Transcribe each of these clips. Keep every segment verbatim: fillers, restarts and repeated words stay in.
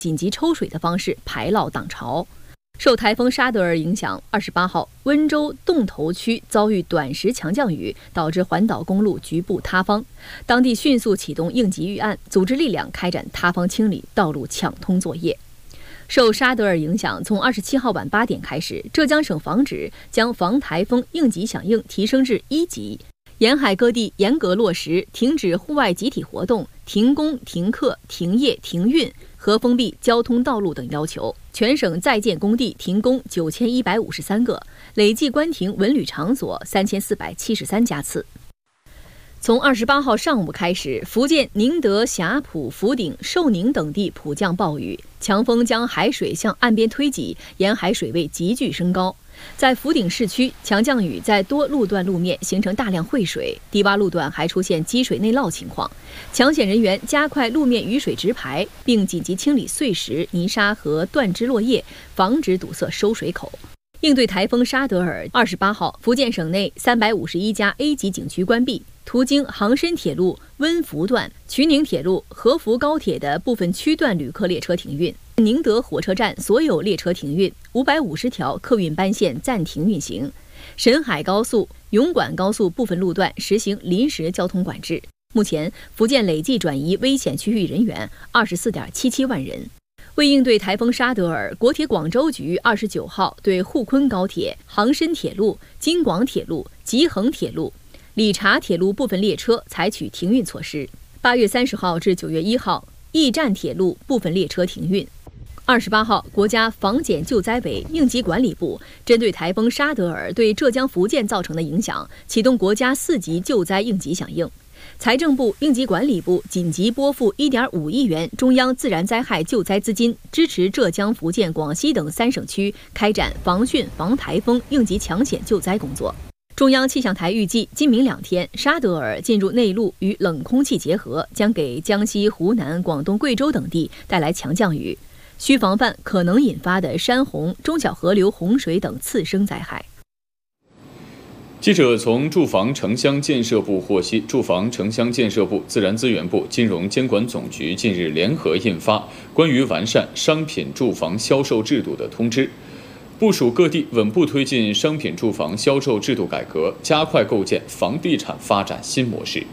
紧急抽水的方式排涝挡潮。受台风沙德尔影响，二十八号温州洞头区遭遇短时强降雨，导致环岛公路局部塌方，当地迅速启动应急预案，组织力量开展塌方清理、道路抢通作业。受沙德尔影响，从二十七号晚八点开始，浙江省防指将防台风应急响应提升至一级，沿海各地严格落实停止户外集体活动、停工、停课、停业、停运和封闭交通道路等要求。全省在建工地停工九千一百五十三个，累计关停文旅场所三千四百七十三家次。从二十八号上午开始，福建宁德、霞浦、福鼎、寿宁等地普降暴雨，强风将海水向岸边推挤，沿海水位急剧升高。在福鼎市区，强降雨在多路段路面形成大量汇水，低洼路段还出现积水内涝情况。抢险人员加快路面雨水直排，并紧急清理碎石、泥沙和断枝落叶，防止堵塞收水口。应对台风沙德尔，二十八号，福建省内三百五十一家 A 级景区关闭，途经杭深铁路温福段、衢宁铁路、合福高铁的部分区段旅客列车停运。宁德火车站所有列车停运，五百五十条客运班线暂停运行。沈海高速、永管高速部分路段实行临时交通管制。目前，福建累计转移危险区域人员二十四点七七万人。为应对台风沙德尔，国铁广州局二十九号对沪昆高铁、杭深铁路、京广铁路、吉恒铁路、理查铁路部分列车采取停运措施。八月三十号至九月一号，驿站铁路部分列车停运。二十八号，国家防检救灾委应急管理部针对台风沙德尔对浙江、福建造成的影响，启动国家四级救灾应急响应。财政部、应急管理部紧急拨付 一点五亿元中央自然灾害救灾资金，支持浙江、福建、广西等三省区开展防汛、防台风应急抢险救灾工作。中央气象台预计，今明两天，沙德尔进入内陆与冷空气结合，将给江西、湖南、广东、贵州等地带来强降雨，需防范可能引发的山洪、中小河流洪水等次生灾害。 记者从住房城乡建设部获悉，住房城乡建设部、自然资源部、金融监管总局近日联合印发关于完善商品住房销售制度的通知，部署各地稳步推进商品住房销售制度改革，加快构建房地产发展新模式。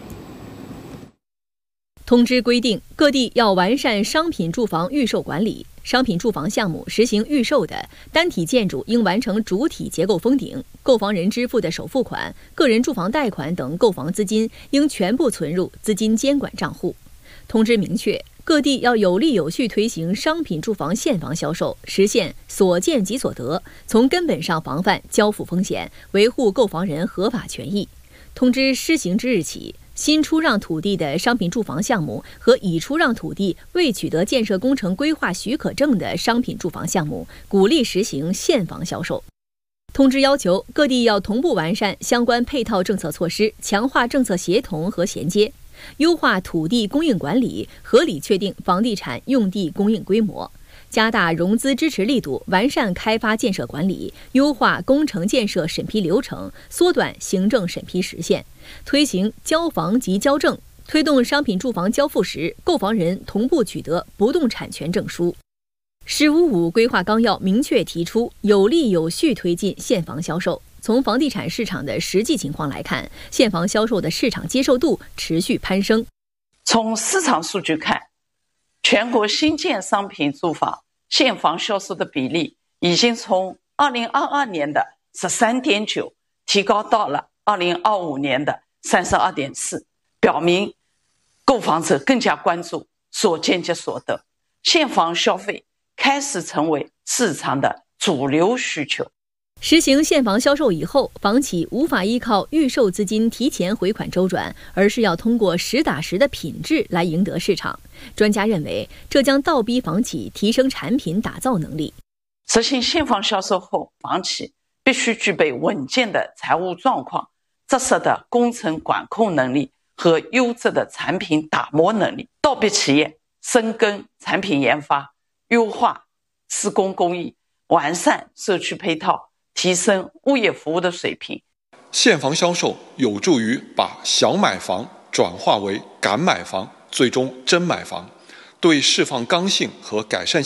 通知规定，各地要完善商品住房预售管理。商品住房项目实行预售的，单体建筑应完成主体结构封顶，购房人支付的首付款、个人住房贷款等购房资金应全部存入资金监管账户。通知明确，各地要有力有序推行商品住房现房销售，实现所见即所得，从根本上防范交付风险，维护购房人合法权益。通知施行之日起，新出让土地的商品住房项目和已出让土地未取得建设工程规划许可证的商品住房项目，鼓励实行现房销售。通知要求，各地要同步完善相关配套政策措施，强化政策协同和衔接，优化土地供应管理，合理确定房地产用地供应规模，加大融资支持力度，完善开发建设管理，优化工程建设审批流程，缩短行政审批时限，推行交房即交证，推动商品住房交付时，购房人同步取得不动产权证书。“十五五”规划纲要明确提出，有力有序推进现房销售。从房地产市场的实际情况来看，现房销售的市场接受度持续攀升。 从市场数据看，全国新建商品住房现房销售的比例已经从二零二二年的 十三点九 提高到了二零二五年的 三十二点四， 表明购房者更加关注所见即所得，现房消费开始成为市场的主流需求。 实行现房销售以后，房企无法依靠预售资金提前回款周转，而是要通过实打实的品质来赢得市场。专家认为，这将倒逼房企提升产品打造能力。 实行现房销售后，房企必须具备稳健的财务状况、扎实的工程管控能力和优质的产品打磨能力，倒逼企业深耕产品研发，优化施工工艺，完善社区配套，提升物业服务的水平。 现房销售有助于把想买房转化为敢买房，最终真买房，对释放刚性和改善